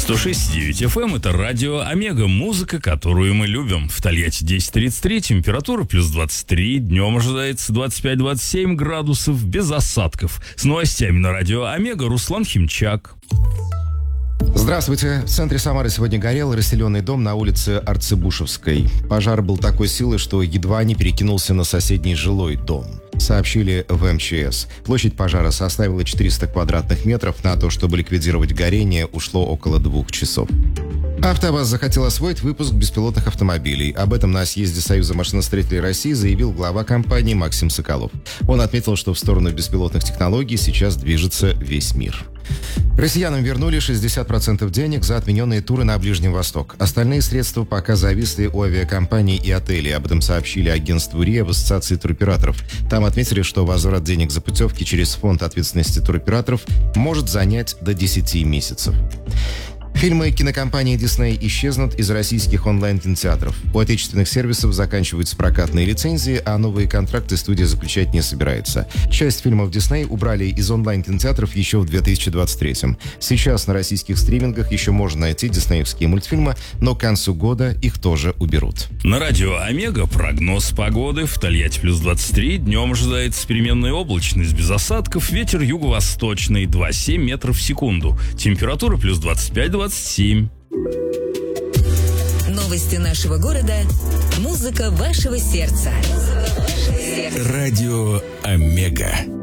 106.9 FM — это радио Омега, музыка, которую мы любим. В Тольятти 10:33, температура плюс 23, днем ожидается 25-27 градусов, без осадков. С новостями на радио Омега Руслан Химчак. Здравствуйте. В центре Самары сегодня горел расселенный дом на улице Арцебушевской. Пожар был такой силы, что едва не перекинулся на соседний жилой дом, сообщили в МЧС. Площадь пожара составила 400 квадратных метров. На то, чтобы ликвидировать горение, ушло около 2 часов. АвтоВАЗ захотел освоить выпуск беспилотных автомобилей. Об этом на съезде Союза машиностроителей России заявил глава компании Максим Соколов. Он отметил, что в сторону беспилотных технологий сейчас движется весь мир. Россиянам вернули 60% денег за отмененные туры на Ближний Восток. Остальные средства пока зависли у авиакомпаний и отелей. Об этом сообщили агентству РИА в Ассоциации туроператоров. Там отметили, что возврат денег за путевки через фонд ответственности туроператоров может занять до 10 месяцев. Фильмы кинокомпании Disney исчезнут из российских онлайн-кинотеатров. У отечественных сервисов заканчиваются прокатные лицензии, а новые контракты студия заключать не собирается. Часть фильмов Disney убрали из онлайн-кинотеатров еще в 2023-м. Сейчас на российских стримингах еще можно найти диснеевские мультфильмы, но к концу года их тоже уберут. На радио Омега прогноз погоды. В Тольятти плюс 23, днем ожидается переменная облачность без осадков, ветер юго-восточный 2,7 метров в секунду. Температура плюс 25-27. Новости нашего города. Музыка вашего сердца. Радио Омега.